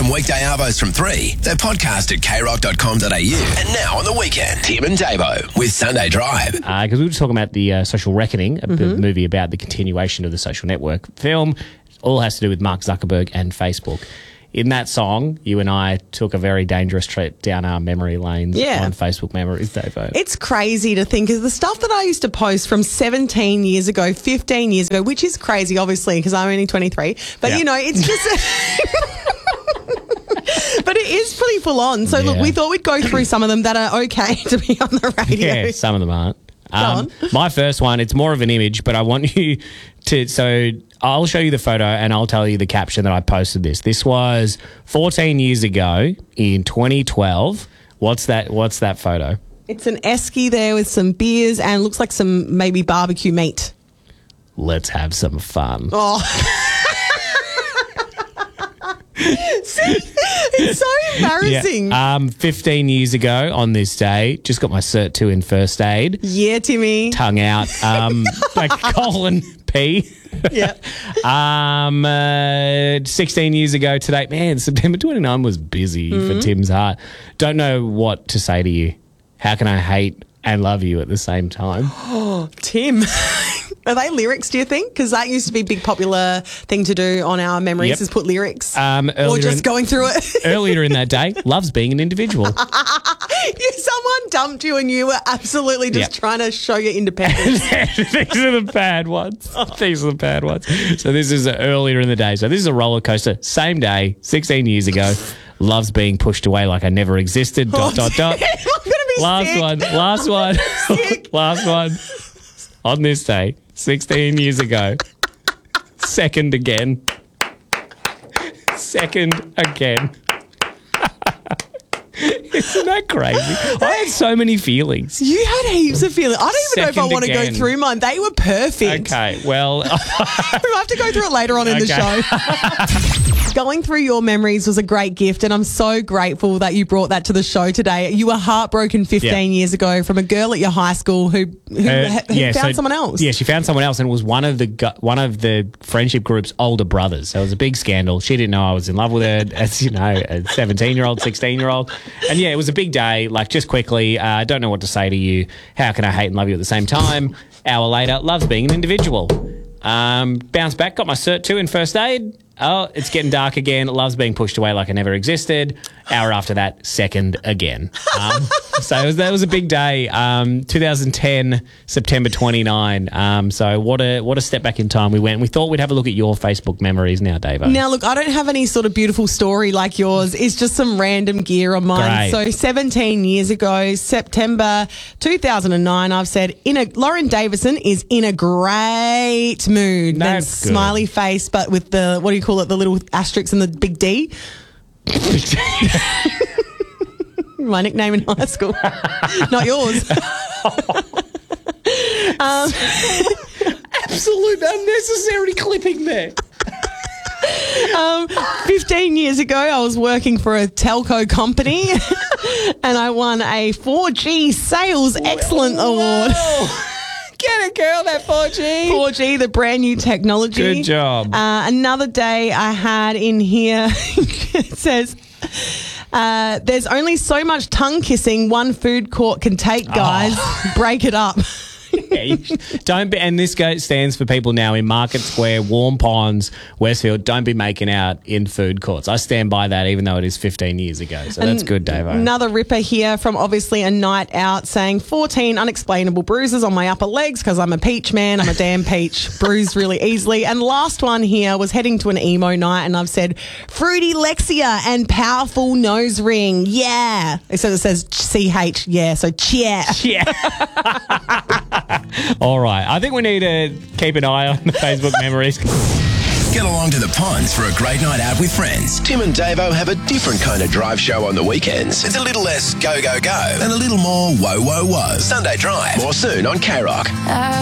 them weekday arvos from 3. They're podcast at krock.com.au. And now on the weekend, Tim and Davo with Sunday Drive. Because we were just talking about the Social Reckoning, a movie about the continuation of the social network film. It all has to do with Mark Zuckerberg and Facebook. In that song, you and I took a very dangerous trip down our memory lanes on Facebook memories, Davo. It's crazy to think of the stuff that I used to post from 17 years ago, 15 years ago, which is crazy, obviously, because I'm only 23. But, you know, it's just... But it is pretty full on. So, look, we thought we'd go through some of them that are okay to be on the radio. Yeah, some of them aren't. Go on. My first one, it's more of an image, but I want you to... So I'll show you the photo and I'll tell you the caption that I posted this. This was 14 years ago in 2012. What's that photo? It's an esky there with some beers and looks like some maybe barbecue meat. Let's have some fun. Oh. It's so embarrassing. Yeah. 15 years ago on this day, just got my Cert 2 in first aid. Yeah, Timmy. Tongue out. Like colon P. Yeah. 16 years ago today, man, September 29 was busy for Tim's heart. Don't know what to say to you. How can I hate and love you at the same time? Oh, Tim. Are they lyrics, do you think? Because that used to be a big popular thing to do on our memories is put lyrics. Or just going through it. Earlier in that day, loves being an individual. Someone dumped you and you were absolutely just trying to show your independence. These are the bad ones. These are the bad ones. So this is earlier in the day. So this is a roller coaster. Same day, 16 years ago. Loves being pushed away like I never existed. .. I'm going to be Last sick. Last one. Last one. On this day, 16 years ago. Second again. Second again. Isn't that crazy? I had so many feelings. You had heaps of feelings. I don't even know if I want to go again. through mine. They were perfect. Okay, well... We'll have to go through it later on in the show. Going through your memories was a great gift, and I'm so grateful that you brought that to the show today. You were heartbroken 15 years ago from a girl at your high school who found someone else. Yeah, she found someone else, and it was one of the friendship group's older brothers. So it was a big scandal. She didn't know I was in love with her, as you know, a 17-year-old, 16-year-old. And yeah, it was a big day. Like, just quickly, I don't know what to say to you. How can I hate and love you at the same time? Hour later, loves being an individual. Bounced back, got my Cert 2 in first aid. Oh, it's getting dark again. Loves being pushed away like I never existed. Hour after that, second again. So that was a big day. 2010, September 29. So what a step back in time we went. We thought we'd have a look at your Facebook memories now, Davo. Now, look, I don't have any sort of beautiful story like yours. It's just some random gear on mine. Great. So 17 years ago, September 2009, I've said, Lauren Davison is in a great mood. That's then smiley face, but with the, what do you call it, the little asterisk and the big D. My nickname in high school. Not yours. Absolute unnecessary clipping there. 15 years ago, I was working for a telco company and I won a 4G Sales Excellent Award. Get it, girl, that 4G. 4G, the brand new technology. Good job. Another day I had in here, it says, there's only so much tongue kissing one food court can take, guys. Break it up. Don't be, and this stands for people now in Market Square, Warm Ponds, Westfield. Don't be making out in food courts. I stand by that, even though it is 15 years ago. So that's good, Davo. Another ripper here from obviously a night out saying 14 unexplainable bruises on my upper legs because I'm a peach man. I'm a damn peach. Bruised really easily. And last one here was heading to an emo night and I've said fruity Lexia and powerful nose ring. Yeah. So it says CH. Yeah. So cheer. Yeah. All right. I think we need to keep an eye on the Facebook memories. Get along to the ponds for a great night out with friends. Tim and Davo have a different kind of drive show on the weekends. It's a little less go, go, go and a little more whoa, whoa, whoa. Sunday Drive. More soon on K-Rock.